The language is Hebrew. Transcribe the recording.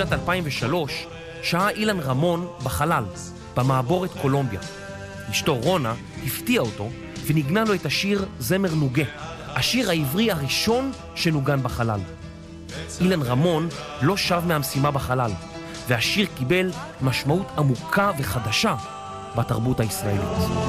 בשנת 2003 שהה אילן רמון בחלל, במעבורת קולומביה. אשתו רונה הפתיעה אותו ונגנה לו את השיר זמר נוגה, השיר העברי הראשון שנוגן בחלל. אילן רמון לא שב מהמשימה בחלל, והשיר קיבל משמעות עמוקה וחדשה בתרבות הישראלית.